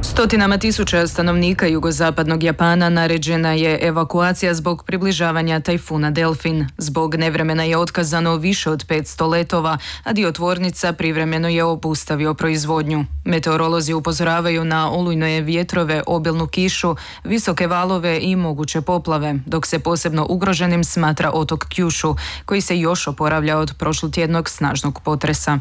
Stotinama tisuća stanovnika jugozapadnog Japana naređena je evakuacija zbog približavanja tajfuna Delfin. Zbog nevremena je otkazano više od 500 letova, a dio tvornica privremeno je obustavio proizvodnju. Meteorolozi upozoravaju na olujne vjetrove, obilnu kišu, visoke valove i moguće poplave, dok se posebno ugroženim smatra otok Kyushu, koji se još oporavlja od prošlotjednog snažnog potresa.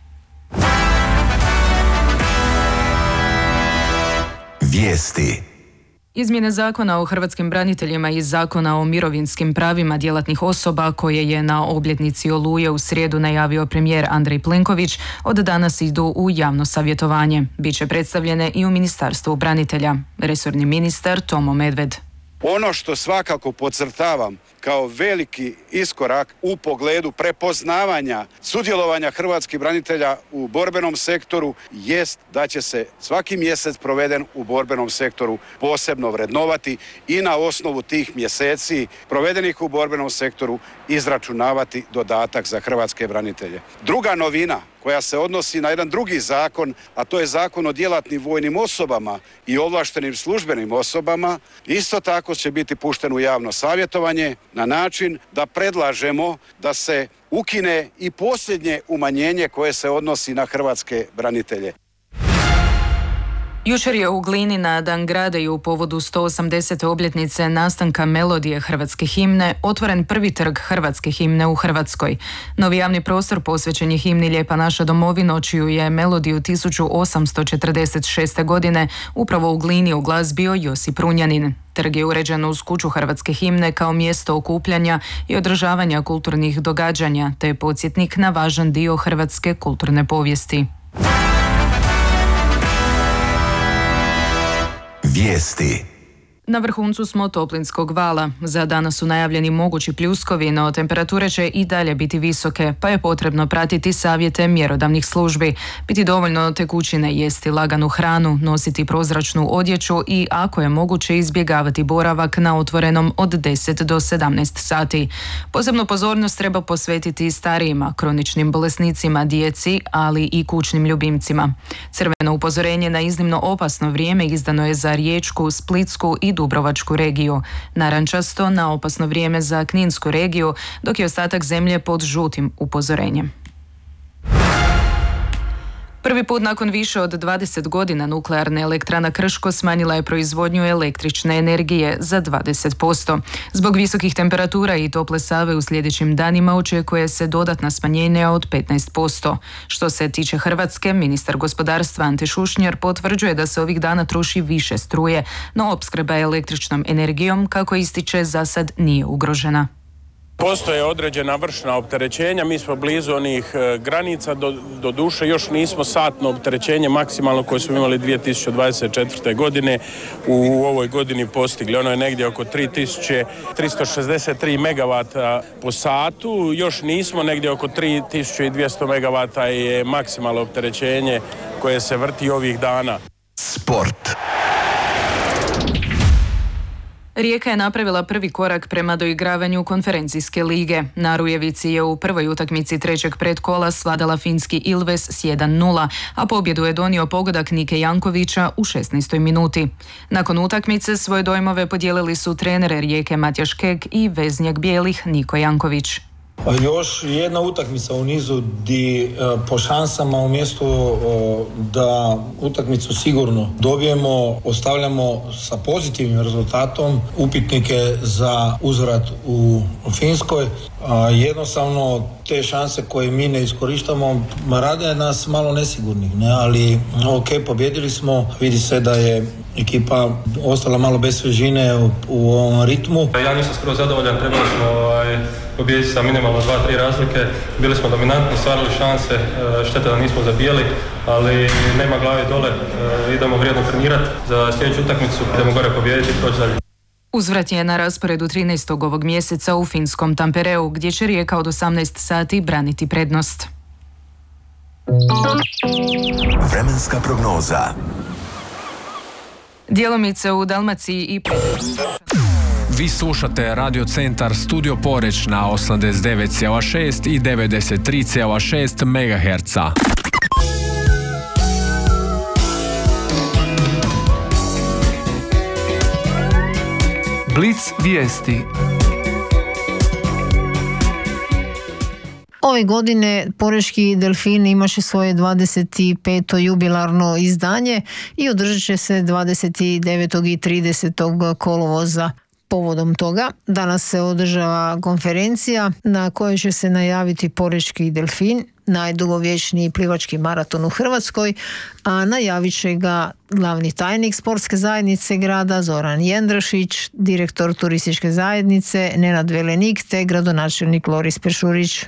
Vijesti. Izmjene zakona o hrvatskim braniteljima i zakona o mirovinskim pravima djelatnih osoba koje je na obljetnici Oluje u srijedu najavio premijer Andrej Plenković od danas idu u javno savjetovanje. Biće predstavljene i u Ministarstvu branitelja. Resorni ministar Tomo Medved. Ono što svakako podcrtavam kao veliki iskorak u pogledu prepoznavanja sudjelovanja hrvatskih branitelja u borbenom sektoru jest da će se svaki mjesec proveden u borbenom sektoru posebno vrednovati i na osnovu tih mjeseci provedenih u borbenom sektoru izračunavati dodatak za hrvatske branitelje. Druga novina koja se odnosi na jedan drugi zakon, a to je zakon o djelatnim vojnim osobama i ovlaštenim službenim osobama, isto tako će biti pušten u javno savjetovanje na način da predlažemo da se ukine i posljednje umanjenje koje se odnosi na hrvatske branitelje. Jučer je u Glini na Dan grada i u povodu 180. obljetnice nastanka melodije hrvatske himne otvoren prvi trg hrvatske himne u Hrvatskoj. Novi javni prostor posvećen je himni Lijepa naša domovino, čiju je melodiju 1846. godine upravo u Glini uglazbio Josip Runjanin. Trg je uređen uz kuću hrvatske himne kao mjesto okupljanja i održavanja kulturnih događanja, te je podsjetnik na važan dio hrvatske kulturne povijesti. Vijesti. Na vrhuncu smo toplinskog vala. Za danas su najavljeni mogući pljuskovi, no temperature će i dalje biti visoke, pa je potrebno pratiti savjete mjerodavnih službi, piti dovoljno tekućine, jesti laganu hranu, nositi prozračnu odjeću i, ako je moguće, izbjegavati boravak na otvorenom od 10 do 17 sati. Posebnu pozornost treba posvetiti starijima, kroničnim bolesnicima, djeci, ali i kućnim ljubimcima. Crveno upozorenje na iznimno opasno vrijeme izdano je za Riječku, Splitsku i Dubrovačku regiju. Narančasto na opasno vrijeme za Kninsku regiju, dok je ostatak zemlje pod žutim upozorenjem. Prvi put nakon više od 20 godina nuklearna elektrana Krško smanjila je proizvodnju električne energije za 20%. Zbog visokih temperatura i tople Save u sljedećim danima očekuje se dodatna smanjenja od 15%. Što se tiče Hrvatske, ministar gospodarstva Ante Šušnjar potvrđuje da se ovih dana troši više struje, no opskrba električnom energijom, kako ističe, za sad nije ugrožena. Postoje određena vršna opterećenja, mi smo blizu onih granica, do duše još nismo satno opterećenje maksimalno koje smo imali 2024. godine u ovoj godini postigli. Ono je negdje oko 3363 megavata po satu, još nismo, negdje oko 3200 megavata je maksimalno opterećenje koje se vrti ovih dana. Sport. Rijeka je napravila prvi korak prema doigravanju konferencijske lige. Na Rujevici je u prvoj utakmici trećeg predkola svladala finski Ilves s 1:0, a pobjedu je donio pogodak Nike Jankovića u 16. minuti. Nakon utakmice svoje dojmove podijelili su trenere Rijeke Matjaš Kek i veznjak bijelih Niko Janković. Još jedna utakmica u nizu di po šansama umjesto da utakmicu sigurno dobijemo, ostavljamo sa pozitivnim rezultatom upitnike za uzvrat u Finskoj. Jednostavno te šanse koje mi ne iskorištamo rade nas malo nesigurnih, ne? Ali ok, pobjedili smo, vidi se da je ekipa ostala malo bez svežine u ovom ritmu. Ja nisam skoro zadovoljan, trebali smo pobijediti sa minimalno 2-3 razlike, bili smo dominantni, stvarali šanse, šteta da nismo zabijali, ali nema glave dole, idemo vrijedno trenirati za sljedeću utakmicu, idemo gore pobijediti i proći dalje. Uzvrat je na rasporedu 13. ovog mjeseca u finskom Tampereu, gdje će Rijeka od 18 sati braniti prednost. Vremenska prognoza. Djelomice u Dalmaciji i Vi slušate Radio Centar Studio Poreč na 89,6 i 93,6 MHz. Blic vijesti. Ove godine Porečki delfin imaše svoje 25. jubilarno izdanje i održat će se 29. i 30. kolovoza. Povodom toga danas se održava konferencija na kojoj će se najaviti Porečki delfin, najdugovječniji plivački maraton u Hrvatskoj, a najavit će ga glavni tajnik sportske zajednice grada Zoran Jendrašić, direktor turističke zajednice Nenad Velenik te gradonačelnik Loris Peršurić.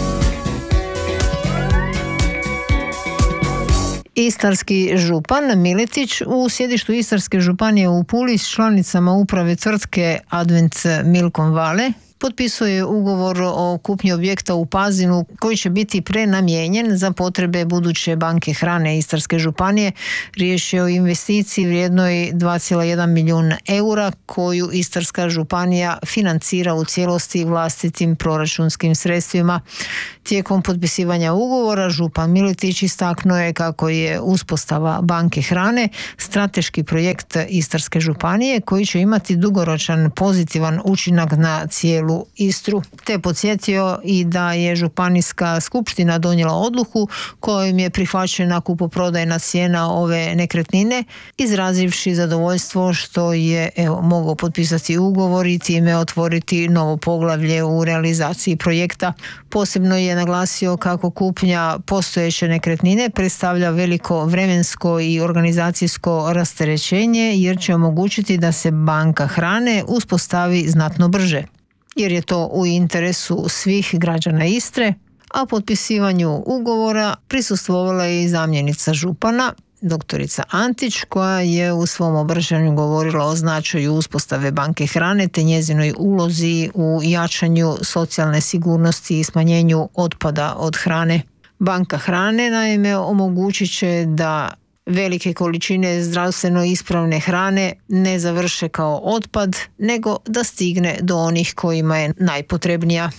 Istarski župan Miletić u sjedištu Istarske županije u Puli s članicama uprave tvrtke Advent Milkom Vale potpisuje ugovor o kupnji objekta u Pazinu koji će biti prenamijenjen za potrebe buduće banke hrane Istarske županije. Riječ je o investiciji vrijednoj 2,1 milijun eura koju Istarska županija financira u cijelosti vlastitim proračunskim sredstvima. Tijekom potpisivanja ugovora župan Miletić istaknuo je kako je uspostava banke hrane strateški projekt Istarske županije koji će imati dugoročan pozitivan učinak na cijelu Istru, te podsjetio i da je županijska skupština donijela odluku kojom je prihvaćena kupoprodajna cijena ove nekretnine, izrazivši zadovoljstvo što je mogao potpisati ugovor i time otvoriti novo poglavlje u realizaciji projekta. Posebno je naglasio kako kupnja postojeće nekretnine predstavlja veliko vremensko i organizacijsko rasterećenje jer će omogućiti da se banka hrane uspostavi znatno brže, jer je to u interesu svih građana Istre, a potpisivanju ugovora prisustvovala je i zamjenica župana, doktorica Antić, koja je u svom obraćanju govorila o značaju uspostave banke hrane te njezinoj ulozi u jačanju socijalne sigurnosti i smanjenju otpada od hrane. Banka hrane naime omogućit će da velike količine zdravstveno ispravne hrane ne završe kao otpad, nego da stigne do onih kojima je najpotrebnija.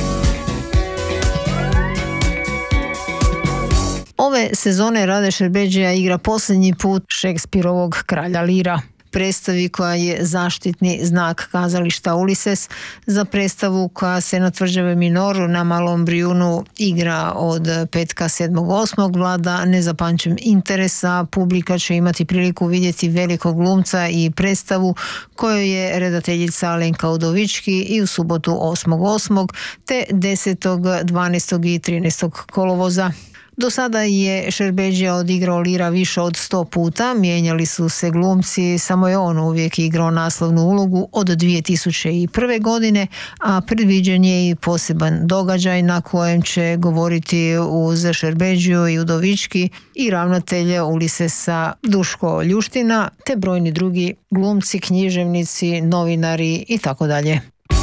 Ove sezone Rade Šerbedžija igra posljednji put Šekspirovog Kralja Lira. Predstavi koja je zaštitni znak kazališta Ulises. Za predstavu koja se na Tvrđavi Minoru na Malom Brijunu igra od petka 7.8. vlada nezapamćen interes, a publika će imati priliku vidjeti velikog glumca i predstavu kojoj je redateljica Alenka Udovički i u subotu 8.8. te 10., 12. i 13. kolovoza. Do sada je Šerbedžija odigrao Lira više od 100 puta, mijenjali su se glumci, samo je on uvijek igrao naslovnu ulogu od 2001. godine, a predviđen je i poseban događaj na kojem će govoriti uz Šerbedžiju i Udovički i ravnatelj Ulisesa Duško Ljuština, te brojni drugi glumci, književnici, novinari i tako dalje.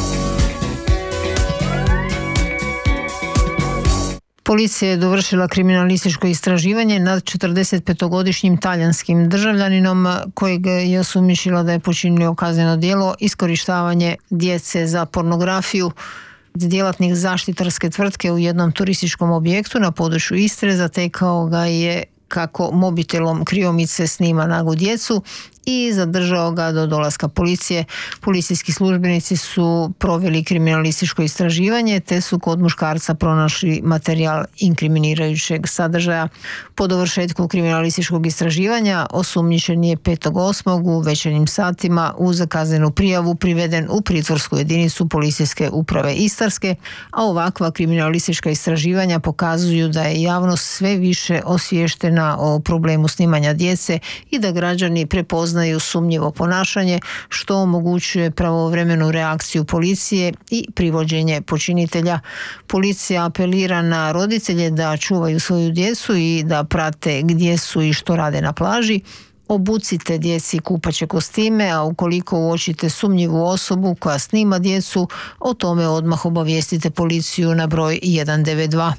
Policija je dovršila kriminalističko istraživanje nad 45-godišnjim talijanskim državljaninom kojeg je osumnjičila da je počinio kazneno djelo iskorištavanje djece za pornografiju. Djelatnik zaštitarske tvrtke u jednom turističkom objektu na području Istre zatekao ga je kako mobitelom kriomice snima nagu djecu i zadržao ga do dolaska policije. Policijski službenici su proveli kriminalističko istraživanje te su kod muškarca pronašli materijal inkriminirajućeg sadržaja. Po dovršetku kriminalističkog istraživanja osumnjičen je 5.8. u večernjim satima uz kaznenu prijavu priveden u pritvorsku jedinicu Policijske uprave Istarske, a ovakva kriminalistička istraživanja pokazuju da je javnost sve više osviještena o problemu snimanja djece i da građani prepoznaju sumnjivo ponašanje, što omogućuje pravovremenu reakciju policije i privođenje počinitelja. Policija apelira na roditelje da čuvaju svoju djecu i da prate gdje su i što rade na plaži. Obucite djeci kupaće kostime, a ukoliko uočite sumnjivu osobu koja snima djecu, o tome odmah obavijestite policiju na broj 192.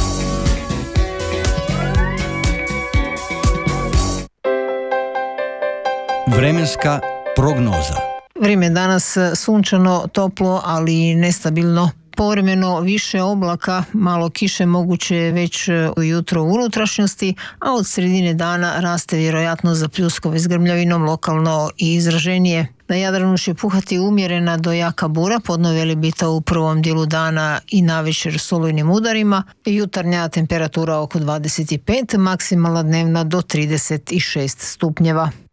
Vremenska prognoza. Vrijeme je danas sunčano, toplo, ali nestabilno. Povremeno više oblaka, malo kiše moguće već ujutro u unutrašnjosti, a od sredine dana raste vjerojatno za pljuskove s grmljavinom lokalno i izraženije. Na Jadranu će puhati umjerena do jaka bura, podnoveli bita u prvom dijelu dana i navečer s olujnim udarima. Jutarnja temperatura oko 25, maksimalna dnevna do 36 stupnjeva.